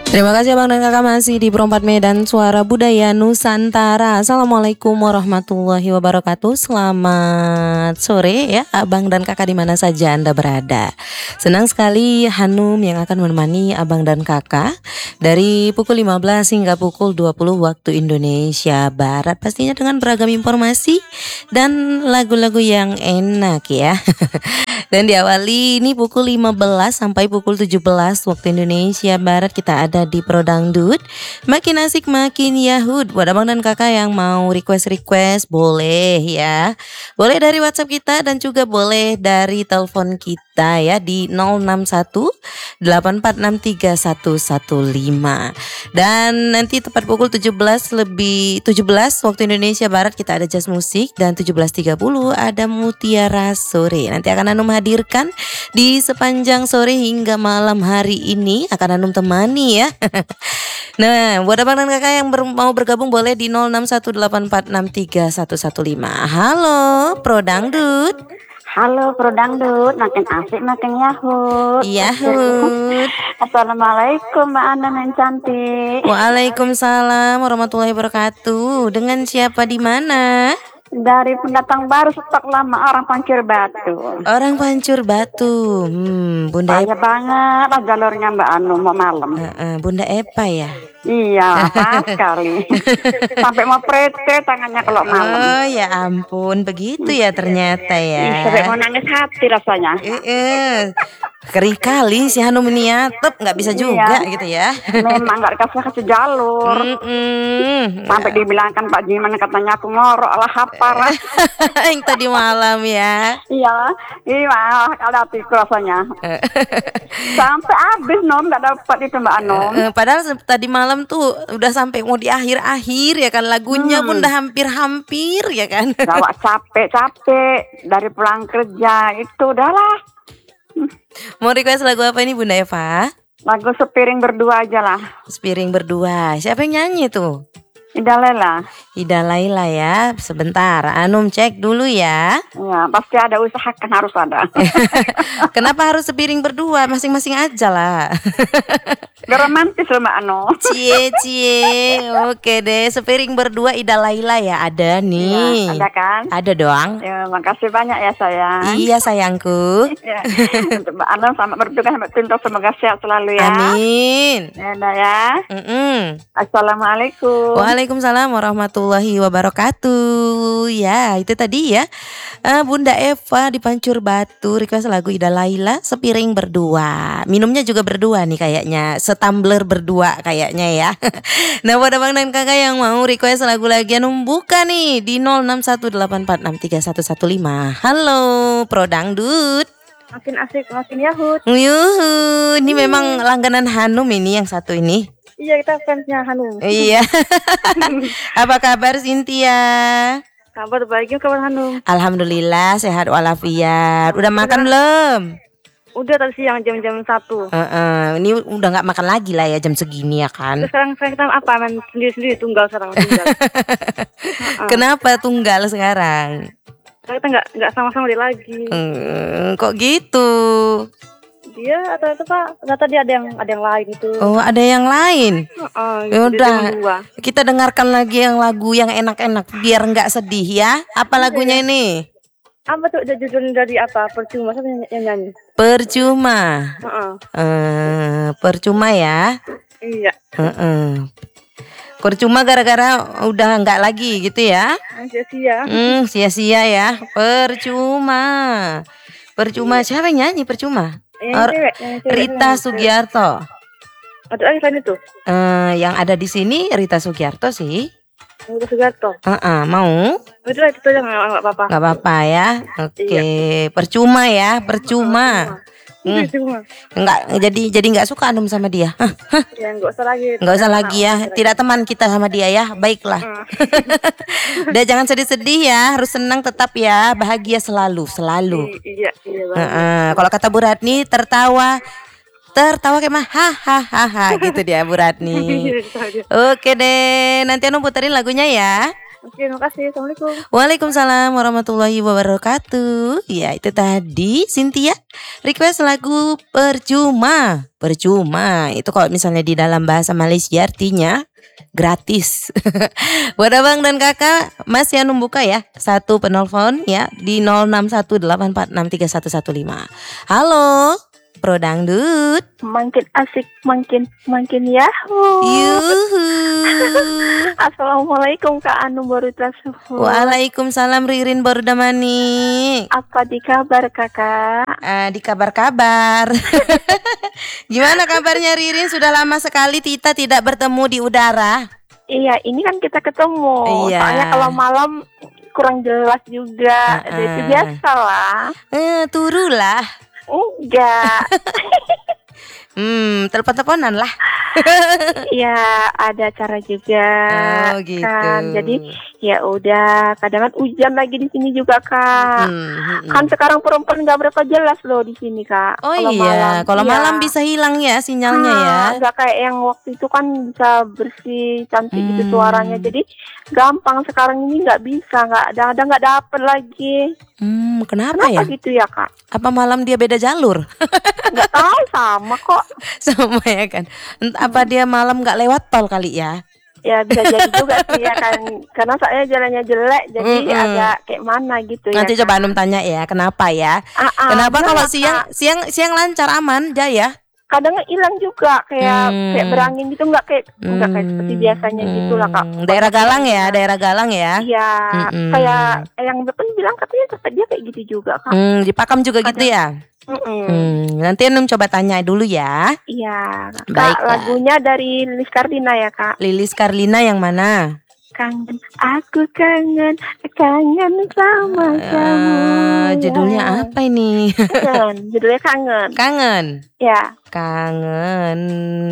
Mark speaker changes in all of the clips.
Speaker 1: Terima kasih Abang dan Kakak masih di Perempat Medan Suara Budaya Nusantara. Assalamualaikum warahmatullahi wabarakatuh. Selamat sore ya Abang dan Kakak di mana saja Anda berada. Senang sekali Hanum yang akan menemani Abang dan Kakak dari pukul 15 hingga pukul 20 waktu Indonesia Barat. Pastinya dengan beragam informasi dan lagu-lagu yang enak ya. Dan diawali ini pukul 15 sampai pukul 17 waktu Indonesia Barat kita ada di Pro Dangdut. Makin asik makin yahud. Buat abang dan kakak yang mau request boleh ya. Boleh dari WhatsApp kita dan juga boleh dari telepon kita ya di 061 8463115. Dan nanti tepat pukul 17 waktu Indonesia Barat kita ada jazz musik dan 17.30 ada Mutiara Sore. Nanti akan Anum hadirkan di sepanjang sore hingga malam hari ini akan Anum temani ya. Nah, buat abang dan kakak yang mau bergabung boleh di 0618463115. Halo, Pro Dangdut.
Speaker 2: Halo Pro Dangdut, makin asik makin yahut.
Speaker 1: Yahut.
Speaker 2: Assalamualaikum Mbak Ana yang cantik.
Speaker 1: Waalaikumsalam warahmatullahi wabarakatuh. Dengan siapa di mana?
Speaker 2: Dari pendatang baru stok lama orang Pancur Batu.
Speaker 1: Orang Pancur Batu. Bunda
Speaker 2: Bahaya banget lah jalurnya Mbak Anu mau malam.
Speaker 1: Bunda Epa ya.
Speaker 2: Iya, pas sekali. Sampai mau prete tangannya kalau malam.
Speaker 1: Oh ya ampun, begitu ya ternyata ya.
Speaker 2: Sampai mau nangis hati rasanya.
Speaker 1: Keri kali si Hanum ini ya, nggak bisa juga gitu ya.
Speaker 2: Memang nggak kasih jalur. Sampai dibilangkan Pak Jiman katanya aku ngorok lah hapar.
Speaker 1: Yang tadi malam ya.
Speaker 2: Iya ada hatiku rasanya. Sampai habis nggak dapat itu Mbak Anom.
Speaker 1: Padahal tadi malam tuh udah sampai mau di akhir-akhir ya kan, lagunya pun udah hampir-hampir ya kan.
Speaker 2: Gawat capek dari pulang kerja itu udahlah.
Speaker 1: Mau request lagu apa ini Bunda Eva?
Speaker 2: Lagu Sepiring Berdua aja lah.
Speaker 1: Sepiring Berdua. Siapa yang nyanyi tuh?
Speaker 2: Ida Lela.
Speaker 1: Ida Laila ya. Sebentar, Anum cek dulu ya.
Speaker 2: Ya, pasti ada usaha kan harus ada.
Speaker 1: Kenapa harus sepiring berdua? Masing-masing aja lah.
Speaker 2: Gak romantis loh Mbak Ano.
Speaker 1: Cie. Oke deh, sepiring berdua Ida Laila ya. Ada nih.
Speaker 2: Ya, ada kan?
Speaker 1: Ada doang.
Speaker 2: Ya, makasih banyak ya sayang.
Speaker 1: Iya sayangku.
Speaker 2: Ya, untuk Mbak Ano sama berduka sampai tuntas semoga sehat selalu ya.
Speaker 1: Amin.
Speaker 2: Ya udah ya. Assalamualaikum.
Speaker 1: Waalaikumsalam warahmatullahi wabarakatuh. Ya itu tadi ya Bunda Eva di Pancur Batu request lagu Ida Laila Sepiring Berdua. Minumnya juga berdua nih kayaknya, setumbler berdua kayaknya ya. Nah buat abang dan kakak yang mau request lagu lagi buka nih di 0618463115. Halo Pro Dangdut.
Speaker 2: Makin asik makin yahut.
Speaker 1: Yuhu, ini memang langganan Hanum ini yang satu ini.
Speaker 2: Iya kita fansnya Hanum.
Speaker 1: Iya. Apa kabar Cynthia?
Speaker 2: Kabar baik, kabar Hanum.
Speaker 1: Alhamdulillah sehat walafiat. Udah makan belum?
Speaker 2: Udah tadi siang jam 1.
Speaker 1: Ini udah nggak makan lagi lah ya jam segini ya kan.
Speaker 2: Terus sekarang kita apa main sendiri tunggal sekarang tunggal.
Speaker 1: Kenapa tunggal sekarang?
Speaker 2: Kita nggak sama-sama dia lagi.
Speaker 1: Kok gitu?
Speaker 2: Dia atau itu Pak, ternyata dia ada yang lain itu.
Speaker 1: Oh ada yang lain. Ya udah, kita dengarkan lagi yang lagu yang enak-enak biar nggak sedih ya. Apa lagunya ini?
Speaker 2: Apa tuh judul dari apa? Percuma siapa yang nyanyi?
Speaker 1: Percuma. Percuma ya.
Speaker 2: Iya.
Speaker 1: Percuma gara-gara udah nggak lagi gitu ya?
Speaker 2: Sia-sia.
Speaker 1: Sia-sia ya. Percuma. Siapa yang nyanyi Percuma? Rita Sugiarto.
Speaker 2: Ada lagi selain itu?
Speaker 1: Yang ada di sini Rita Sugiarto sih.
Speaker 2: Rita Sugiarto.
Speaker 1: Mau?
Speaker 2: Itu aja nggak apa-apa.
Speaker 1: Nggak apa-apa ya. Oke. Percuma ya. Enggak jadi nggak suka Anum sama dia.
Speaker 2: Ya nggak usah lagi.
Speaker 1: Nggak usah lagi ya. Tidak teman kita sama dia ya. Baiklah. Udah jangan sedih-sedih ya. Harus senang tetap ya. Bahagia selalu.
Speaker 2: Iya.
Speaker 1: Kalau kata Bu Ratni tertawa kayak mah hahaha gitu dia Bu Ratni. Oke deh. Nanti Anum puterin lagunya ya.
Speaker 2: Oke, makasih. Assalamualaikum.
Speaker 1: Waalaikumsalam warahmatullahi wabarakatuh. Ya itu tadi Cynthia request lagu Percuma. Percuma itu kalau misalnya di dalam bahasa Malaysia artinya gratis. Buat abang dan kakak masih yang membuka ya satu penelpon ya di 0618463115. Halo Pro Dangdut.
Speaker 2: Makin asik, makin yahoo.
Speaker 1: Yuhu.
Speaker 2: Assalamualaikum Kak Anu baru tersebut.
Speaker 1: Waalaikumsalam Ririn Bordamani.
Speaker 2: Apa di kabar Kakak?
Speaker 1: Di kabar-kabar. Gimana kabarnya Ririn? Sudah lama sekali Tita tidak bertemu di udara.
Speaker 2: Iya, ini kan kita ketemu.
Speaker 1: Iya.
Speaker 2: Soalnya kalau malam kurang jelas juga. Itu biasa lah.
Speaker 1: Turulah.
Speaker 2: Enggak.
Speaker 1: Telepon-teleponan lah.
Speaker 2: Ya ada acara juga.
Speaker 1: Oh gitu.
Speaker 2: Kan. Jadi ya udah. Kadang kan hujan lagi di sini juga Kak. Kan sekarang perempuan nggak berapa jelas loh di sini Kak.
Speaker 1: Oh
Speaker 2: kalau
Speaker 1: iya. Kalau
Speaker 2: Iya.
Speaker 1: malam bisa hilang ya sinyalnya ya.
Speaker 2: Nggak kayak yang waktu itu kan bisa bersih cantik gitu suaranya. Jadi gampang. Sekarang ini nggak bisa. Nggak dapet lagi.
Speaker 1: Kenapa ya?
Speaker 2: Gitu ya Kak?
Speaker 1: Apa malam dia beda jalur?
Speaker 2: Nggak tahu sama kok.
Speaker 1: Sama ya kan. Apa dia malam nggak lewat tol kali ya?
Speaker 2: Ya bisa jadi juga sih ya kan. Karena saya jalannya jelek. Jadi agak kayak mana gitu ya.
Speaker 1: Nanti coba Anum tanya ya, kenapa ya? Kenapa kalau siang lancar aman, Jaya?
Speaker 2: Kadang hilang juga kayak berangin gitu nggak kayak seperti biasanya gitu lah Kak.
Speaker 1: Daerah Galang ya, daerah Galang ya.
Speaker 2: Iya, kayak yang depan bilang katanya tempat dia kayak gitu juga Kak.
Speaker 1: Di Pakam juga gitu ya. Nanti Anum coba tanya dulu ya.
Speaker 2: Iya, Kak.
Speaker 1: Baiklah.
Speaker 2: Lagunya dari Lilis Kardina ya Kak.
Speaker 1: Lilis Karlina yang mana?
Speaker 2: Kangen, aku kangen sama kamu.
Speaker 1: Judulnya apa ini?
Speaker 2: Judulnya kangen.
Speaker 1: Kangen.
Speaker 2: Ya.
Speaker 1: Kangen.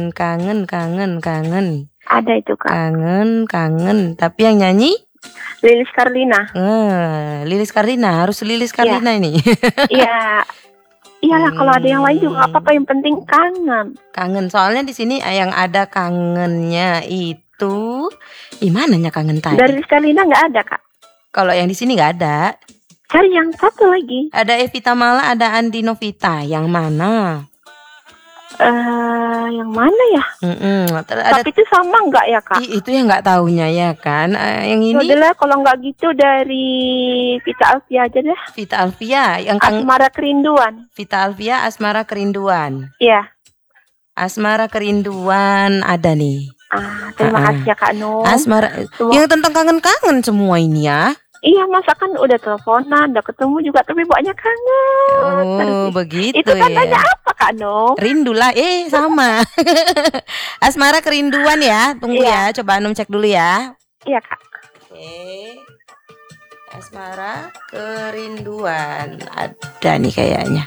Speaker 2: Ada itu Kak.
Speaker 1: Kangen. Tapi yang nyanyi?
Speaker 2: Lilis Karlina.
Speaker 1: Lilis Karlina, harus Lilis Karlina ini.
Speaker 2: Iya. Iyalah kalau ada yang lain juga apa-apa, yang penting kangen.
Speaker 1: Kangen, soalnya di sini yang ada kangennya itu mananya kangen tadi?
Speaker 2: Dari Lilis Karlina nggak ada Kak.
Speaker 1: Kalau yang di sini nggak ada.
Speaker 2: Cari yang satu lagi.
Speaker 1: Ada Evita Mala, ada Andi Novita. Yang mana?
Speaker 2: Yang mana ya? Tapi itu sama nggak ya Kak?
Speaker 1: Itu yang nggak tahunya ya kan. Yang ini?
Speaker 2: Adalah kalau nggak gitu dari Vita Alfia aja deh.
Speaker 1: Vita Alfia yang
Speaker 2: Asmara Kerinduan.
Speaker 1: Vita Alfia Asmara Kerinduan.
Speaker 2: Iya.
Speaker 1: Asmara Kerinduan ada nih.
Speaker 2: Terima kasih ya Kak Nur.
Speaker 1: Asmara yang tentang kangen-kangen semua ini ya.
Speaker 2: Iya, masa kan udah teleponan, udah ketemu juga, tapi banyak kangen.
Speaker 1: Oh, begitu
Speaker 2: itu kan
Speaker 1: ya.
Speaker 2: tanya apa Kak Nur?
Speaker 1: Rindulah, sama. Asmara Kerinduan ya, tunggu ya, coba Anum cek dulu ya.
Speaker 2: Iya Kak.
Speaker 1: Oke. Asmara Kerinduan ada nih kayaknya.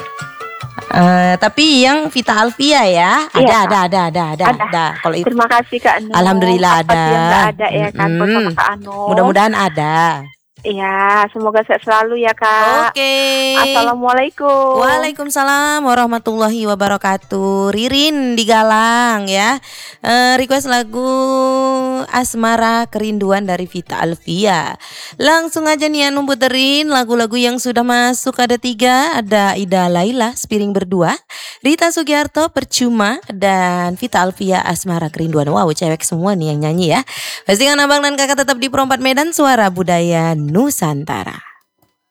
Speaker 1: Tapi yang Vita Alfia ya, ada. Kalau itu,
Speaker 2: terima kasih Kak Anu.
Speaker 1: Alhamdulillah ada.
Speaker 2: Yang nggak ada ya kan, bersama Kak Anu.
Speaker 1: Mudah-mudahan ada.
Speaker 2: Iya, semoga sehat selalu ya Kak.
Speaker 1: Oke.
Speaker 2: Assalamualaikum.
Speaker 1: Waalaikumsalam warahmatullahi wabarakatuh. Ririn di Galang ya. Request lagu Asmara Kerinduan dari Vita Alfia. Langsung aja nih Anu puterin lagu-lagu yang sudah masuk, ada 3. Ada Ida Laila Sepiring Berdua, Rita Sugiarto Percuma, dan Vita Alfia Asmara Kerinduan. Wow, cewek semua nih yang nyanyi ya. Pastikan abang dan kakak tetap di Pro 4 Medan, suara budaya Nusantara.